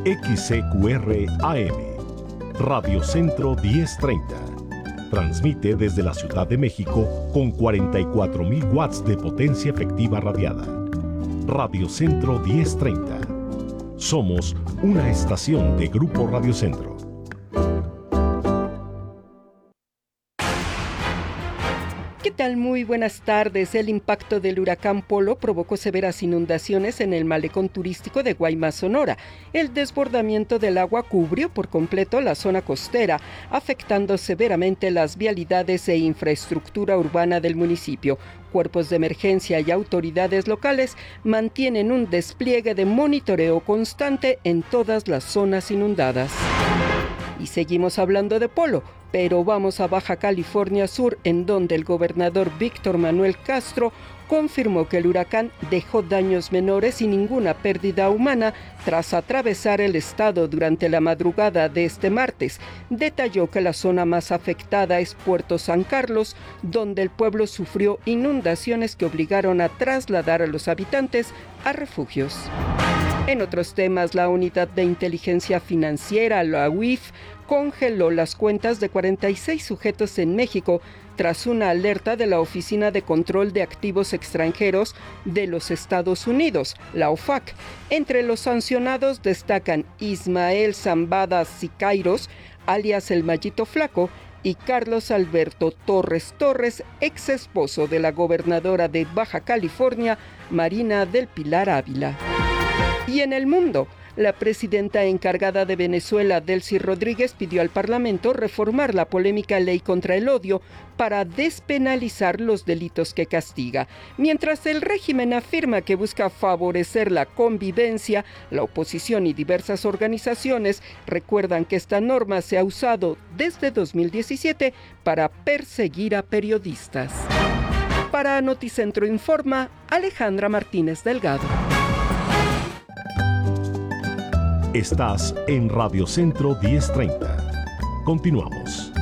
XCQR AM, Radio Centro 1030. Transmite desde la Ciudad de México con 44.000 watts de potencia efectiva radiada. Radio Centro 1030. Somos una estación de Grupo Radio Centro. ¿Qué tal? Muy buenas tardes. El impacto del huracán Polo provocó severas inundaciones en el malecón turístico de Guaymas, Sonora. El desbordamiento del agua cubrió por completo la zona costera, afectando severamente las vialidades e infraestructura urbana del municipio. Cuerpos de emergencia y autoridades locales mantienen un despliegue de monitoreo constante en todas las zonas inundadas. Y seguimos hablando de Polo, pero vamos a Baja California Sur, en donde el gobernador Víctor Manuel Castro confirmó que el huracán dejó daños menores y ninguna pérdida humana tras atravesar el estado durante la madrugada de este martes. Detalló que la zona más afectada es Puerto San Carlos, donde el pueblo sufrió inundaciones que obligaron a trasladar a los habitantes a refugios. En otros temas, la Unidad de Inteligencia Financiera, la UIF, congeló las cuentas de 46 sujetos en México tras una alerta de la Oficina de Control de Activos Extranjeros de los Estados Unidos, la OFAC. Entre los sancionados destacan Ismael Zambada Siqueiros, alias El Mallito Flaco, y Carlos Alberto Torres Torres, ex esposo de la gobernadora de Baja California, Marina del Pilar Ávila. Y en el mundo, la presidenta encargada de Venezuela, Delcy Rodríguez, pidió al Parlamento reformar la polémica ley contra el odio para despenalizar los delitos que castiga. Mientras el régimen afirma que busca favorecer la convivencia, la oposición y diversas organizaciones recuerdan que esta norma se ha usado desde 2017 para perseguir a periodistas. Para Noticentro Informa, Alejandra Martínez Delgado. Estás en Radio Centro 1030. Continuamos.